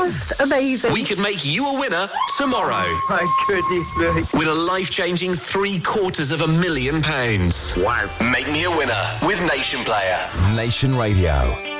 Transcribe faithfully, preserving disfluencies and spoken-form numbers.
just amazing. We could make you a winner tomorrow. My goodness me. Win a life-changing three quarters of a million pounds. Wow. Make me a winner with Nation Player. Nation Radio.